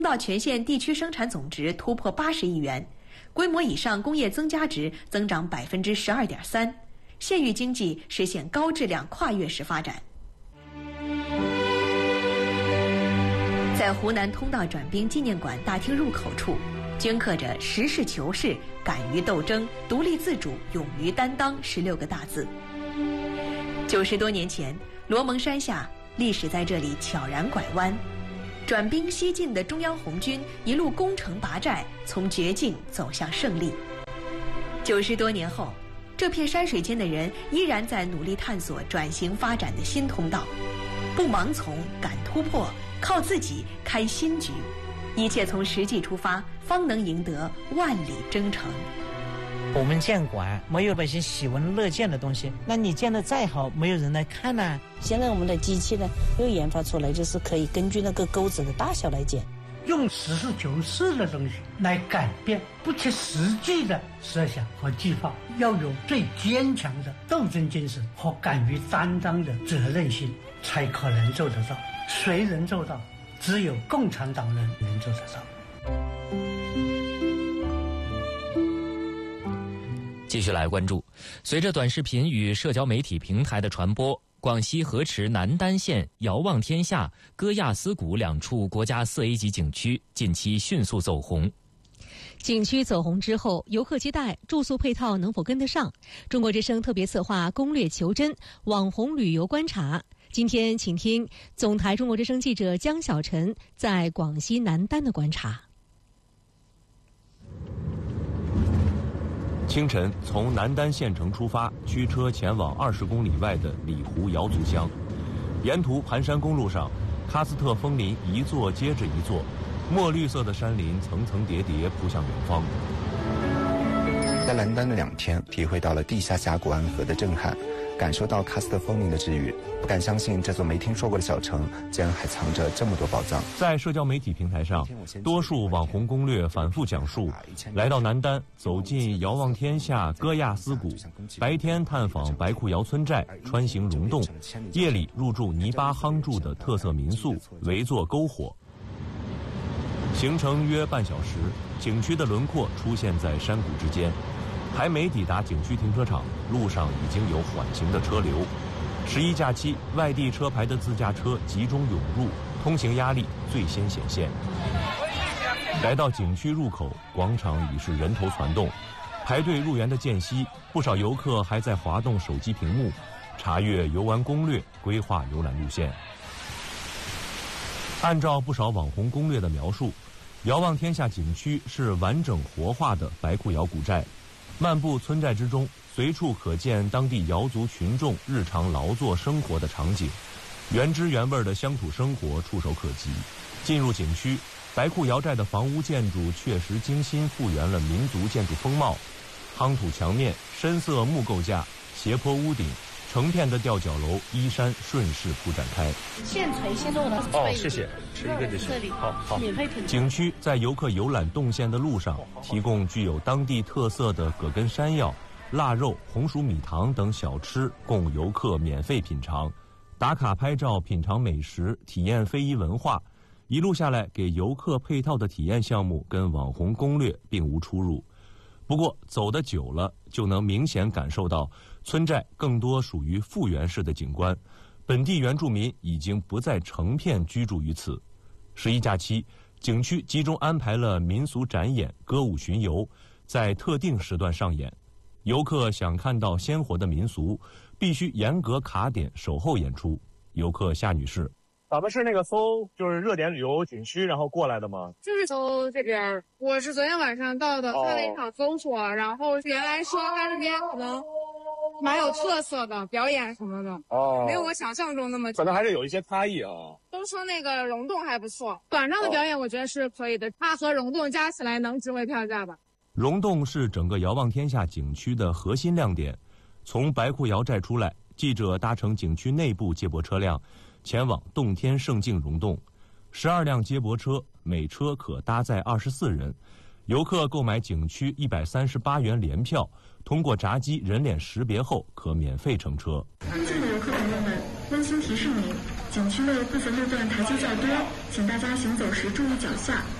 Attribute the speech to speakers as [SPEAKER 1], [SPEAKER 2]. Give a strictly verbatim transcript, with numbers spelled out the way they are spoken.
[SPEAKER 1] 到全县地区生产总值突破八十亿元，规模以上工业增加值增长百分之十二点三，县域经济实现高质量跨越式发展。在湖南通道转兵纪念馆大厅入口处，镌刻着“实事求是、敢于斗争、独立自主、勇于担当”十六个大字。九十多年前，罗蒙山下，历史在这里悄然拐弯。转兵西进的中央红军一路攻城拔寨，从绝境走向胜利。九十多年后，这片山水间的人依然在努力探索转型发展的新通道，不盲从，敢突破，靠自己开新局。一切从实际出发，方能赢得万里征程。
[SPEAKER 2] 我们建馆没有那些喜闻乐见的东西，那你建得再好，没有人来看呢、啊。
[SPEAKER 3] 现在我们的机器呢，又研发出来，就是可以根据那个钩子的大小来剪，
[SPEAKER 4] 用实事求是的东西来改变不切实际的设想和计划，要有最坚强的斗争精神和敢于担当的责任心，才可能做得到。谁能做到？只有共产党人能做得到。
[SPEAKER 5] 继续来关注，随着短视频与社交媒体平台的传播，广西河池南丹县遥望天下、戈亚斯谷两处国家四 A 级景区近期迅速走红。
[SPEAKER 6] 景区走红之后，游客接待、住宿配套能否跟得上？中国之声特别策划攻略求真，网红旅游观察。今天请听总台中国之声记者江小晨在广西南丹的观察。
[SPEAKER 7] 清晨从南丹县城出发，驱车前往二十公里外的里湖瑶族乡。沿途盘山公路上，喀斯特枫林一座接着一座，墨绿色的山林层层叠叠铺向远方。
[SPEAKER 8] 在南丹的两天，体会到了地下峡谷安河的震撼，感受到喀斯特枫林的治愈，不敢相信这座没听说过的小城竟然还藏着这么多宝藏。
[SPEAKER 7] 在社交媒体平台上，多数网红攻略反复讲述，来到南丹，走进遥望天下戈亚斯谷，白天探访白库瑶村寨，穿行溶洞，夜里入住泥巴夯筑的特色民宿，围坐篝火。行程约半小时，景区的轮廓出现在山谷之间。还没抵达景区停车场，路上已经有缓行的车流。十一假期，外地车牌的自驾车集中涌入，通行压力最先显现。来到景区入口，广场已是人头攒动，排队入园的间隙，不少游客还在滑动手机屏幕，查阅游玩攻略，规划游览路线。按照不少网红攻略的描述，遥望天下景区是完整活化的白库瑶古寨。漫步村寨之中，随处可见当地瑶族群众日常劳作生活的场景，原汁原味的乡土生活触手可及。进入景区，白库瑶寨的房屋建筑确实精心复原了民族建筑风貌，夯土墙面、深色木构架、斜坡屋顶，成片的吊脚楼依山顺势铺展开。
[SPEAKER 3] 现锤现做的。
[SPEAKER 7] 哦，谢谢，吃一个就行。
[SPEAKER 3] 这里
[SPEAKER 7] 好好。
[SPEAKER 3] 免费品。
[SPEAKER 7] 景区在游客游览动线的路上，提供具有当地特色的葛根山药、腊肉、红薯米糖等小吃，供游客免费品尝。打卡拍照、品尝美食、体验非遗文化，一路下来给游客配套的体验项目跟网红攻略并无出入。不过走得久了，就能明显感受到村寨更多属于复原式的景观，本地原住民已经不再成片居住于此。十一假期，景区集中安排了民俗展演、歌舞巡游，在特定时段上演。游客想看到鲜活的民俗，必须严格卡点守候演出。游客夏女士。
[SPEAKER 9] 咱们是那个搜就是热点旅游景区然后过来的吗？
[SPEAKER 10] 就是搜这边，我是昨天晚上到的，做了一场搜索，然后原来说它这边可能蛮有特色的表演什么的，哦，没有我想象中那么，
[SPEAKER 9] 可能还是有一些差异啊。
[SPEAKER 10] 都说那个溶洞还不错，晚上的表演我觉得是可以的，它和溶洞加起来能值回票价吧。
[SPEAKER 7] 溶洞是整个遥望天下景区的核心亮点。从白库瑶寨出来，记者搭乘景区内部接驳车辆前往洞天胜境溶洞，十二辆接驳车，每车可搭载二十四人。游客购买景区一百三十八元联票，通过闸机人脸识别后可免费乘车。
[SPEAKER 10] 他们这个游客朋友们
[SPEAKER 11] 温馨提示您，景区内部分路段台阶较多，请大家行走时注意脚下。